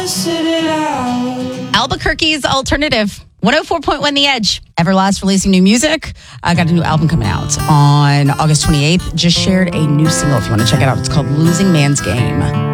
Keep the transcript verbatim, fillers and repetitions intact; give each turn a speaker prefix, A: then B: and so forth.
A: Albuquerque's Alternative. one oh four point one The Edge. Everlast releasing new music. I uh, got a new album coming out on August twenty-eighth. Just shared a new single if you want to check it out. It's called Losing Man's Game.